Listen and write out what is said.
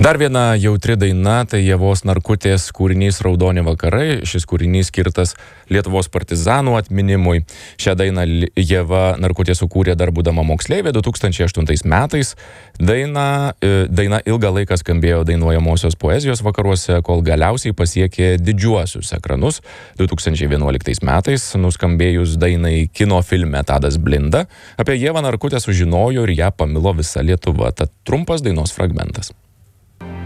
Dar viena jautri daina, tai Ievos Narkutės kūrinys Raudoni vakarai. Šis kūrinys skirtas Lietuvos partizanų atminimui. Šią dainą Ieva Narkutė sukūrė dar būdama moksleivė 2008 metais. Daina ilgą laiką skambėjo dainuojamosios poezijos vakaruose, kol galiausiai pasiekė didžiuosius ekranus. 2011 metais nuskambėjus dainai kino filme Tadas Blinda. Apie Ievą Narkutę sužinojo ir ją pamilo visa Lietuva. Tad trumpas dainos fragmentas.